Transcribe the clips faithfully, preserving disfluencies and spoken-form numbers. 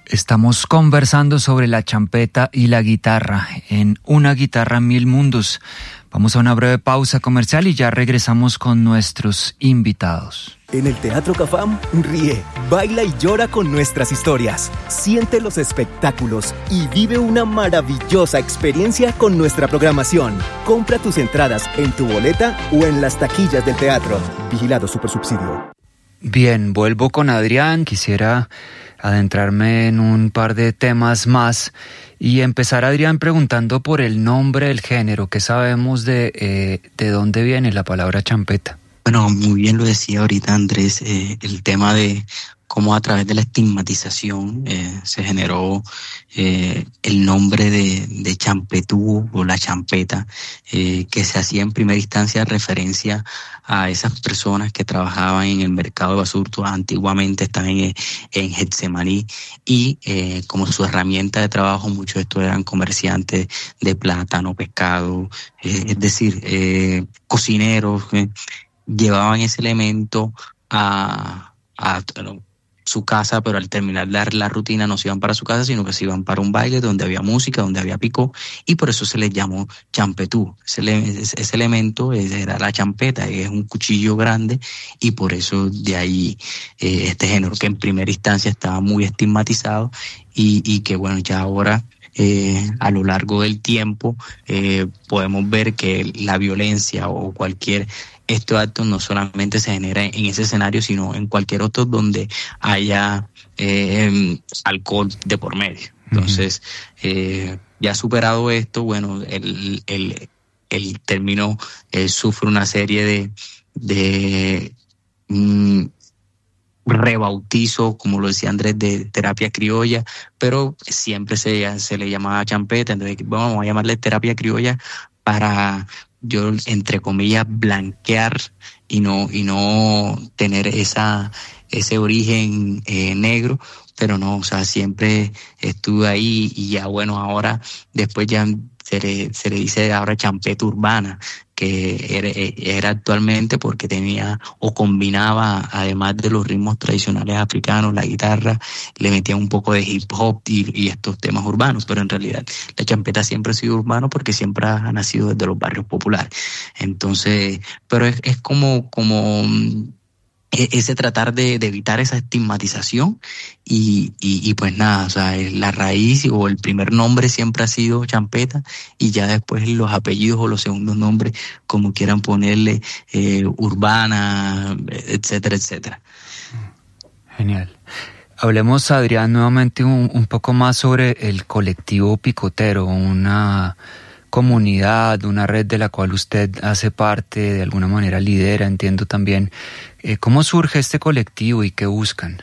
Estamos conversando sobre la champeta y la guitarra en Una Guitarra Mil Mundos. Vamos a una breve pausa comercial y ya regresamos con nuestros invitados. En el Teatro Cafam, ríe, baila y llora con nuestras historias. Siente los espectáculos y vive una maravillosa experiencia con nuestra programación. Compra tus entradas en tu boleta o en las taquillas del teatro. Vigilado Supersubsidio. Bien, vuelvo con Adrián. Quisiera adentrarme en un par de temas más y empezar, Adrián, preguntando por el nombre del género. ¿Qué sabemos de, eh, de dónde viene la palabra champeta? Bueno, muy bien lo decía ahorita Andrés, eh, el tema de cómo a través de la estigmatización eh, se generó eh, el nombre de, de champetú o la champeta, eh, que se hacía en primera instancia referencia a esas personas que trabajaban en el mercado de Basurto, antiguamente estaban en, en Getsemaní, y eh, como su herramienta de trabajo muchos de estos eran comerciantes de plátano, pescado, eh, es decir, eh, cocineros, eh, llevaban ese elemento a, a su casa, pero al terminar la, la rutina no se iban para su casa, sino que se iban para un baile donde había música, donde había picó, y por eso se les llamó champetú. Ese, ese, ese elemento era la champeta, es un cuchillo grande, y por eso de ahí eh, este género que en primera instancia estaba muy estigmatizado y, y que bueno, ya ahora Eh, a lo largo del tiempo eh, podemos ver que la violencia o cualquier estos actos no solamente se genera en ese escenario, sino en cualquier otro donde haya eh, alcohol de por medio. Entonces, eh, ya superado esto, bueno, el, el, el término eh, sufre una serie de, de mm, rebautizo, como lo decía Andrés, de terapia criolla, pero siempre se, se le llamaba champeta. Entonces, bueno, vamos a llamarle terapia criolla para, yo entre comillas, blanquear y no y no tener esa ese origen eh, negro, pero no, o sea, siempre estuve ahí. Y ya bueno, ahora después ya se le, se le dice ahora champeta urbana, que era, era actualmente porque tenía o combinaba, además de los ritmos tradicionales africanos, la guitarra, le metía un poco de hip hop y, y estos temas urbanos, pero en realidad la champeta siempre ha sido urbano porque siempre ha nacido desde los barrios populares. Entonces, pero es, es como, como ese tratar de, de evitar esa estigmatización y, y, y pues nada, o sea, la raíz o el primer nombre siempre ha sido champeta, y ya después los apellidos o los segundos nombres, como quieran ponerle, eh, urbana, etcétera, etcétera. Genial. Hablemos, Adrián, nuevamente un, un poco más sobre el colectivo picotero, una comunidad, una red de la cual usted hace parte, de alguna manera lidera, entiendo también. Eh, ¿Cómo surge este colectivo y qué buscan?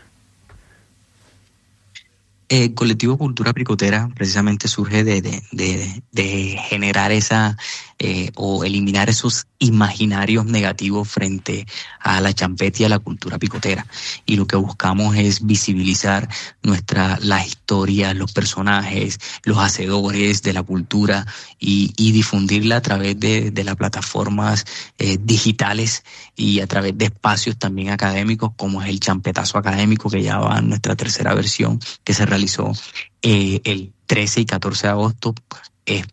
El colectivo Cultura Picotera precisamente surge de, de, de, de generar esa eh, o eliminar esos imaginarios negativos frente a la champeta y a la cultura picotera. Y lo que buscamos es visibilizar nuestra la historia, los personajes, los hacedores de la cultura y, y difundirla a través de, de las plataformas eh, digitales y a través de espacios también académicos, como es el Champetazo Académico, que ya va en nuestra tercera versión, que se realizó eh, el trece y catorce de agosto. Es